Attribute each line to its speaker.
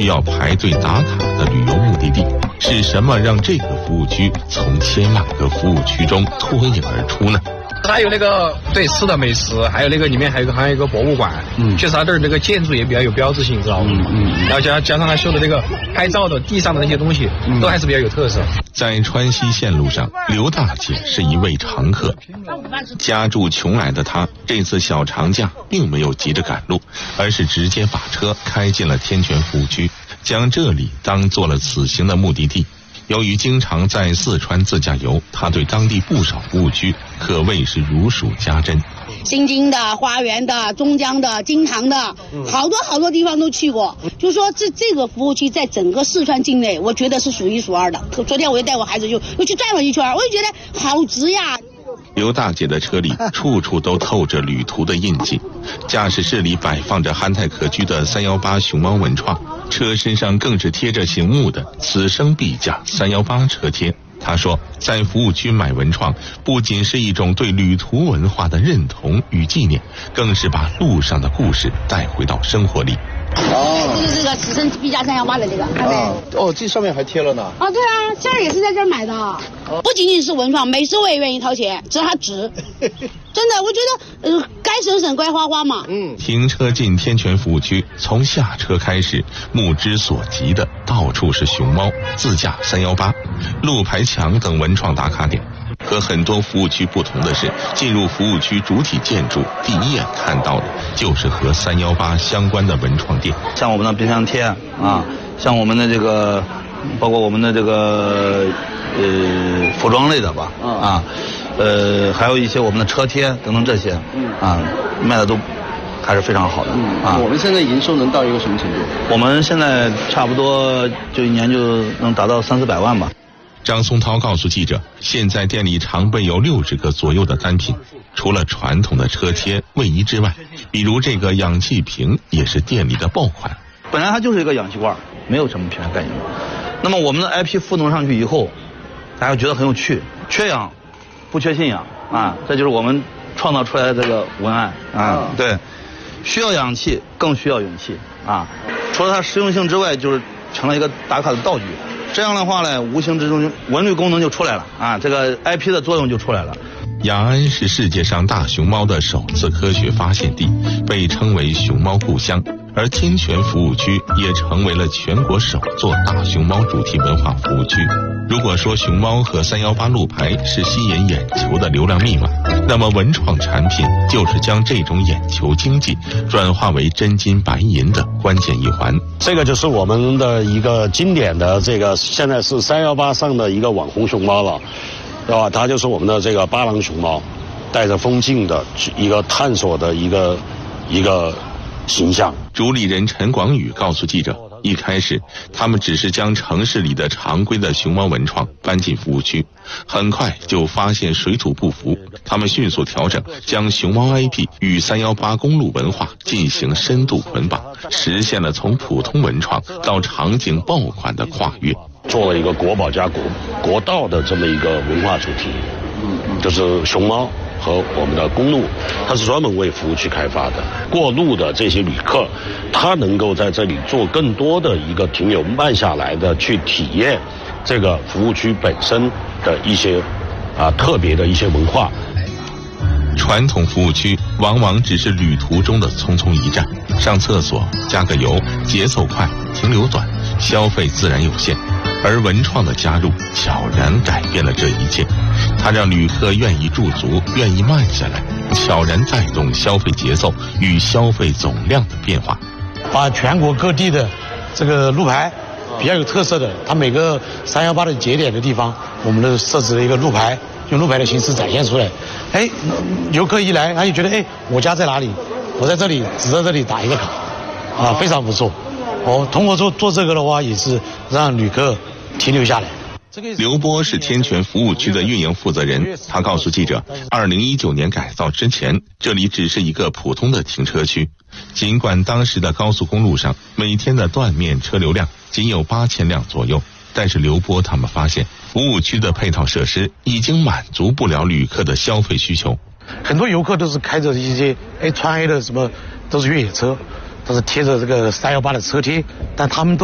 Speaker 1: 需要排队打卡的旅游目的地。是什么让这个服务区从千万个服务区中脱颖而出呢？
Speaker 2: 它有那个对吃的美食，还有那个里面还有一个博物馆，确实它这儿那个建筑也比较有标志性，知道吗？然后加上它修的那个拍照的地上的那些东西，都还是比较有特色。
Speaker 1: 在川西线路上，刘大姐是一位常客。家住邛崃的她，这次小长假并没有急着赶路，而是直接把车开进了天泉服务区，将这里当做了此行的目的地。由于经常在四川自驾游，他对当地不少服务区可谓是如数家珍。
Speaker 3: 新津的、花园的、中江的、金堂的，好多地方都去过。就说这个服务区在整个四川境内，我觉得是数一数二的。昨天我又带我孩子又去转了一圈，我就觉得好值呀。
Speaker 1: 刘大姐的车里处处都透着旅途的印记，驾驶室里摆放着憨态可掬的318熊猫文创，车身上更是贴着醒目的此生必驾318车贴。他说，在服务区买文创不仅是一种对旅途文化的认同与纪念，更是把路上的故事带回到生活里。
Speaker 3: 就是这个此生必驾318的这个，
Speaker 4: 这上面还贴了呢。
Speaker 3: 对啊，现在也是在这儿买的。不仅仅是文创，美食我也愿意掏钱，只是它值。真的，我觉得该省省，该花花嘛。
Speaker 1: 停车进天泉服务区，从下车开始，目之所及的到处是熊猫、自驾318、路牌墙等文创打卡点。和很多服务区不同的是，进入服务区主体建筑，第一眼看到的就是和318相关的文创店，
Speaker 5: 像我们的冰箱贴啊，像我们的这个，包括我们的这个服装类的吧，还有一些我们的车贴等等这些，卖的都还是非常好的。
Speaker 4: 我们现在营收能到一个什么程度？
Speaker 5: 我们现在差不多就一年就能达到300-400万吧。
Speaker 1: 张松涛告诉记者，现在店里常备有60个左右的单品，除了传统的车贴、卫衣之外，比如这个氧气瓶也是店里的爆款。
Speaker 5: 本来它就是一个氧气罐，没有什么品牌概念。那么我们的 IP 赋能上去以后，大家觉得很有趣，缺氧不缺信仰啊，这就是我们创造出来的这个文案啊。对，需要氧气，更需要勇气啊。除了它实用性之外，就是成了一个打卡的道具。这样的话呢，无形之中文旅功能就出来了啊，这个 IP 的作用就出来了。
Speaker 1: 雅安是世界上大熊猫的首次科学发现地，被称为熊猫故乡，而天泉服务区也成为了全国首座大熊猫主题文化服务区。如果说熊猫和318路牌是吸引眼球的流量密码，那么文创产品就是将这种眼球经济转化为真金白银的关键一环。
Speaker 6: 这个就是我们的一个经典的这个，现在是318上的一个网红熊猫了，对吧？它就是我们的这个巴郎熊猫，带着风镜的一个探索的一个形象。
Speaker 1: 主理人陈广宇告诉记者，一开始他们只是将城市里的常规的熊猫文创搬进服务区，很快就发现水土不服，他们迅速调整，将熊猫 IP 与318公路文化进行深度捆绑，实现了从普通文创到场景爆款的跨越，
Speaker 6: 做了一个国宝加国道的这么一个文化主题，就是熊猫和我们的公路，它是专门为服务区开发的。过路的这些旅客，他能够在这里做更多的一个停留，慢下来的去体验这个服务区本身的一些特别的一些文化。
Speaker 1: 传统服务区往往只是旅途中的匆匆一站，上厕所、加个油，节奏快，停留短，消费自然有限。而文创的加入悄然改变了这一切，它让旅客愿意驻足，愿意慢下来，悄然带动消费节奏与消费总量的变化。
Speaker 7: 把全国各地的这个路牌比较有特色的，它每个318的节点的地方，我们都设置了一个路牌，用路牌的形式展现出来。游客一来，他就觉得我家在哪里，我在这里，只在这里打一个卡，非常不错。通过做这个的话，也是让旅客停留下来。
Speaker 1: 刘波是天泉服务区的运营负责人，他告诉记者，2019年改造之前，这里只是一个普通的停车区。尽管当时的高速公路上每天的断面车流量仅有8000辆左右，但是刘波他们发现，服务区的配套设施已经满足不了旅客的消费需求。
Speaker 7: 很多游客都是开着一些川 A 的什么，都是越野车，都是贴着这个318的车贴，但他们都